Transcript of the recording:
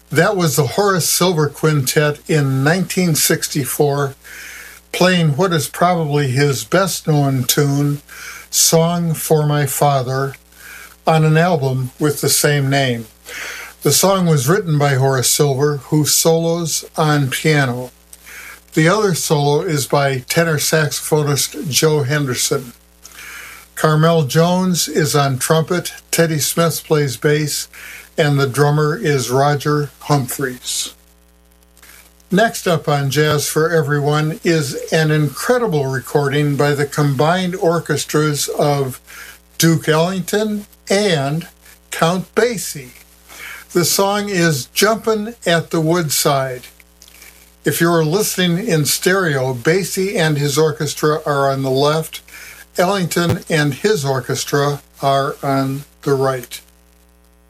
That was the Horace Silver Quintet in 1964, playing what is probably his best-known tune, Song for My Father, on an album with the same name. The song was written by Horace Silver, who solos on piano. The other solo is by tenor saxophonist Joe Henderson. Carmel Jones is on trumpet, Teddy Smith plays bass, and the drummer is Roger Humphreys. Next up on Jazz for Everyone is an incredible recording by the combined orchestras of Duke Ellington and Count Basie. The song is Jumpin' at the Woodside. If you're listening in stereo, Basie and his orchestra are on the left, Ellington and his orchestra are on the right.